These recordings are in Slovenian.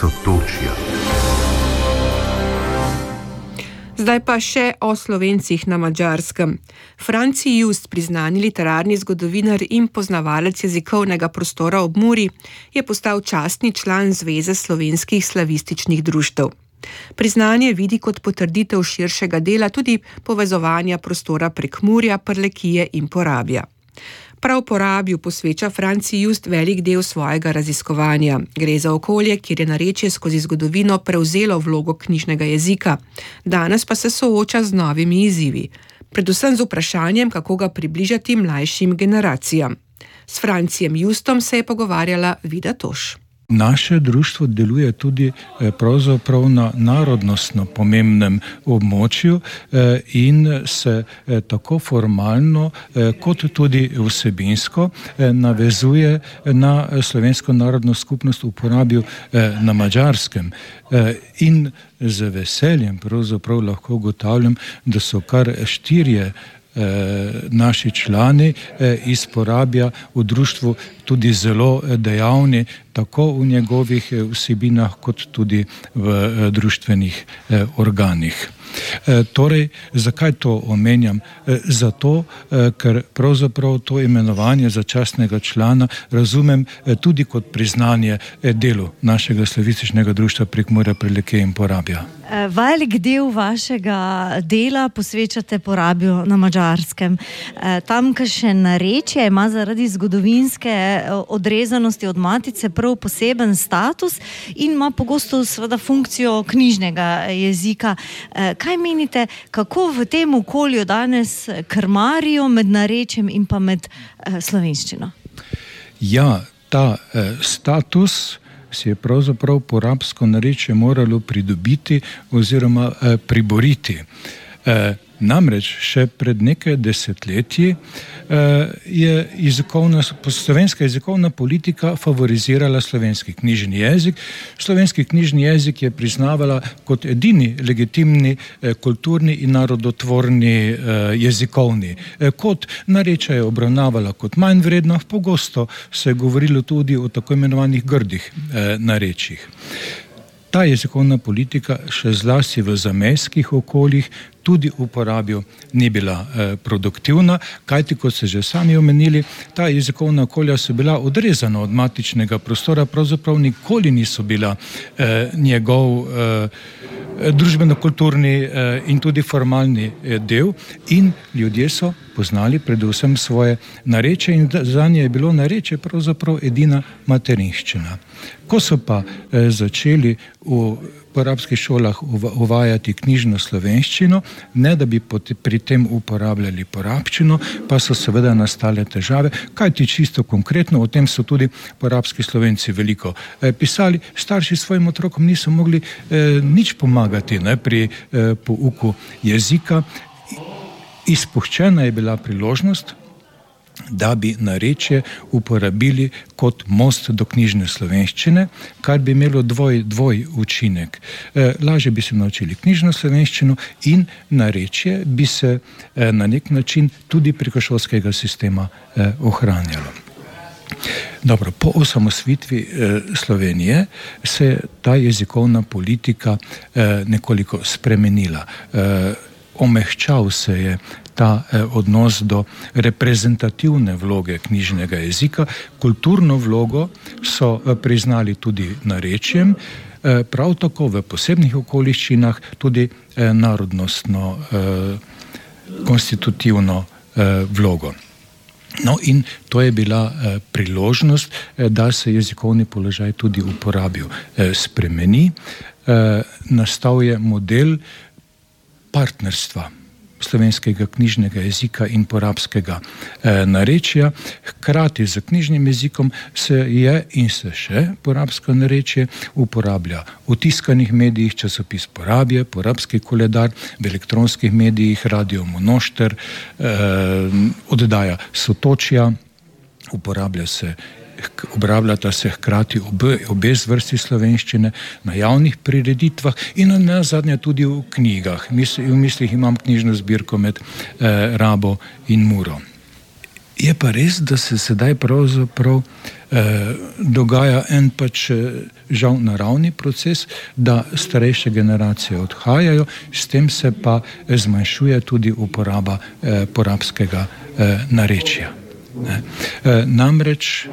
Sotočja. Zdaj pa še o Slovencih na Madžarskem. Franci Just, priznani literarni zgodovinar in poznavalec jezikovnega prostora ob Muri, je postal častni član Zveze slovenskih slavističnih društev. Priznanje vidi kot potrditev širšega dela tudi povezovanja prostora Prekmurja, Prlekije in Porabja. Prav Porabju posveča Franci Just velik del svojega raziskovanja. Gre za okolje, kjer je narečje skozi zgodovino prevzelo vlogo knjižnega jezika. Danes pa se sooča z novimi izzivi. Predvsem z vprašanjem, kako ga približati mlajšim generacijam. S Francijem Justom se je pogovarjala Vida Toš. Naše društvo deluje tudi pravzaprav na narodnostno pomembnem območju in se tako formalno kot tudi vsebinsko navezuje na slovensko narodno skupnost v Porabju na Madžarskem. In z veseljem pravzaprav lahko ugotavljam, da so kar 4 naši člani iz Porabja v društvu tudi zelo dejavni, tako v njegovih vsebinah, kot tudi v društvenih organih. Torej, zakaj to omenjam? Zato, ker pravzaprav to imenovanje za častnega člana razumem tudi kot priznanje delu našega slavističnega društva Prekmurja, Prlekije in Porabja. Velik del vašega dela posvečate Porabju na Madžarskem. Tamkajšnje narečje ima zaradi zgodovinske odrezanosti od matice prav poseben status in ima pogosto seveda funkcijo knjižnega jezika. Kaj menite, kako v tem okolju danes krmarijo med narečjem in pa med slovenščino? Ja, ta status si je pravzaprav porabsko narečje moralo pridobiti oziroma priboriti. Namreč še pred nekaj desetletji je slovenska jezikovna politika favorizirala slovenski knjižni jezik. Slovenski knjižni jezik je priznavala kot edini legitimni kulturni in narodotvorni jezikovni. Kot narečje je obravnavala kot manj vredno, pogosto se je govorilo tudi o tako imenovanih grdih narečjih. Ta jezikovna politika še zlasti v zamejskih okoljih tudi v Porabju ni bila produktivna, kajti, kot ste že sami omenili, ta jezikovna okolja so bila odrezana od matičnega prostora, pravzaprav nikoli niso bila njegov družbeno-kulturni in tudi formalni del in ljudje so poznali predvsem svoje narečje in zanje je bilo narečje pravzaprav edina materinščina. Ko so pa začeli v porabskih šolah uvajati knjižno slovenščino, ne da bi pri tem uporabljali porabščino, pa so seveda nastale težave, kajti čisto konkretno, o tem so tudi porabski Slovenci veliko pisali, starši svojim otrokom niso mogli nič pomagati pri pouku jezika. Izpuščena je bila priložnost, da bi narečje uporabili kot most do knjižne slovenščine, kar bi imelo dvoj učinek. Lažje bi se naučili knjižno slovenščino in narečje bi se na nek način tudi preko šolskega sistema ohranjalo. Dobro, po osamosvojitvi Slovenije se je ta jezikovna politika nekoliko spremenila. Omehčal se je ta odnos do reprezentativne vloge knjižnega jezika. Kulturno vlogo so priznali tudi narečjem, prav tako v posebnih okoliščinah tudi narodnostno konstitutivno vlogo. No in to je bila priložnost, da se jezikovni položaj tudi v Porabju spremeni. Nastal je model partnerstva slovenskega knjižnega jezika in porabskega narečja. Hkrati z knjižnim jezikom se je in se še porabsko narečje uporablja v tiskanih medijih, časopis Porabje, porabski koledar, v elektronskih medijih, radio Monošter, oddaja Sotočja, uporabljata se hkrati obe zvrsti slovenščine na javnih prireditvah in nazadnje tudi v knjigah. V mislih imam knjižno zbirko Med Rabo in Muro. Je pa res, da se sedaj pravzaprav dogaja en žal naravni proces, da starejše generacije odhajajo, s tem se pa zmanjšuje tudi uporaba porabskega narečja. Namreč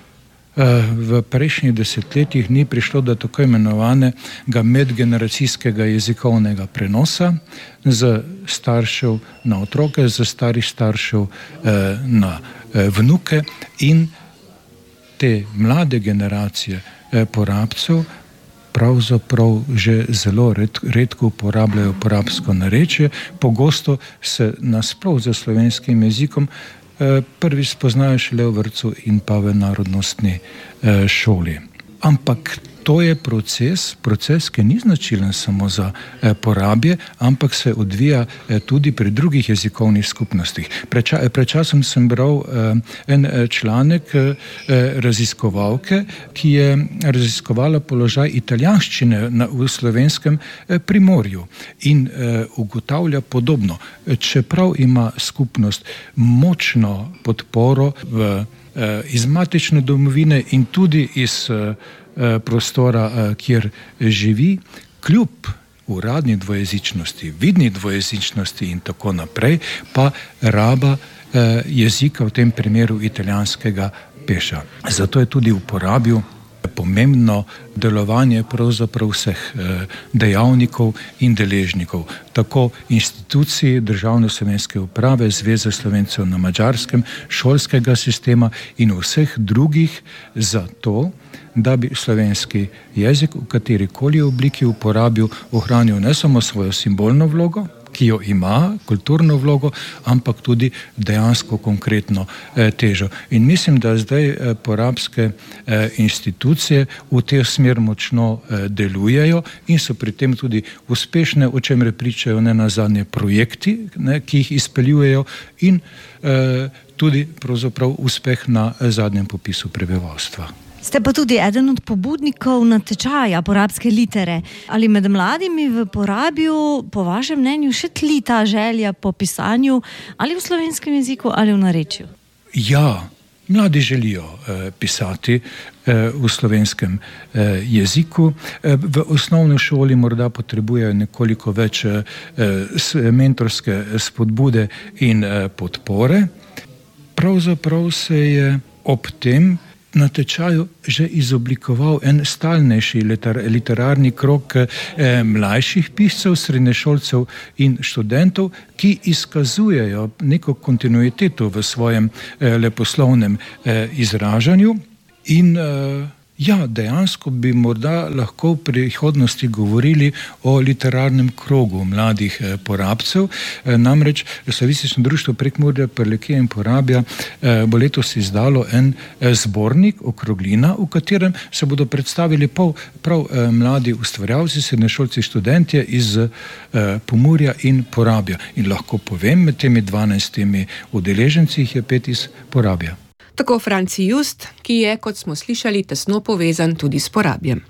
v prejšnjih desetletjih ni prišlo do tako imenovanega medgeneracijskega jezikovnega prenosa z staršev na otroke, z starih staršev na vnuke, in te mlade generacije porabcev pravzaprav že zelo redko uporabljajo porabsko narečje. Pogosto se nasploh za slovenskim jezikom prvi spoznajo šele v vrtcu in pa v narodnostni šoli. Ampak to je proces, ki ni značilen samo za porabje, ampak se odvija tudi pri drugih jezikovnih skupnostih. Pred časom sem bral en članek raziskovalke, ki je raziskovala položaj italijanščine v slovenskem Primorju in ugotavlja podobno. Čeprav ima skupnost močno podporo iz matične domovine in tudi iz prostora, kjer živi, kljub uradni dvojezičnosti, vidni dvojezičnosti in tako naprej, pa raba jezika, v tem primeru italijanskega, peša. Zato je tudi uporabil pomembno delovanje pravzaprav vseh dejavnikov in deležnikov, tako institucij državne slovenske uprave, Zveze Slovencev na Madžarskem, šolskega sistema in vseh drugih, zato da bi slovenski jezik v katerikoli obliki uporabil, ohranil ne samo svojo simbolno vlogo, ki jo ima, kulturno vlogo, ampak tudi dejansko konkretno težo. In mislim, da zdaj porabske institucije v tej smer močno delujejo in so pri tem tudi uspešne, o čemer pričajo nenazadnje projekti, ki jih izpeljujejo, in tudi pravzaprav uspeh na zadnjem popisu prebivalstva. Ste pa tudi eden od pobudnikov natečaja porabske litere. Ali med mladimi v porabju, po vašem mnenju, še tli ta želja po pisanju ali v slovenskem jeziku ali v narečju? Ja, mladi želijo pisati v slovenskem jeziku. V osnovni šoli morda potrebujejo nekoliko več mentorske spodbude in podpore. Pravzaprav se je ob tem natečaju že izoblikoval en stalnejši literarni krog mlajših piscev, srednješolcev in študentov, ki izkazujejo neko kontinuiteto v svojem leposlovnem izražanju. In dejansko bi morda lahko v prihodnosti govorili o literarnem krogu mladih porabcev. Namreč Slavistično društvo Prekmurja, Prlekije in Porabja bo letos izdalo en zbornik Okroglina, v katerem se bodo predstavili prav mladi ustvarjalci, srednješolci, študentje iz Pomurja in Porabja. In lahko povem, med temi 12 udeleženci jih je 5 iz Porabja. Tako Franci Just, ki je, kot smo slišali, tesno povezan tudi s Porabjem.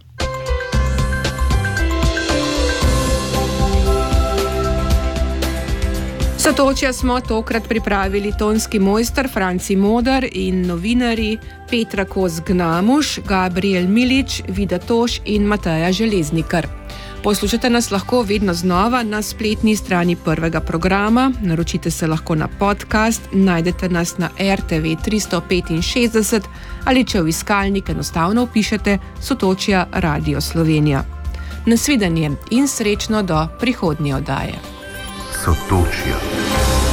Sotočja smo tokrat pripravili tonski mojster Franci Moder in novinarji Petra Kos-Gnamuš, Gabriel Milič, Vida Toš in Mateja Železnikar. Poslušate nas lahko vedno znova na spletni strani prvega programa, naročite se lahko na podcast, najdete nas na RTV 365 ali če v iskalnik enostavno vpišete Sotočja Radio Slovenija. Nasvidenje in srečno do prihodnje oddaje. Sotočja.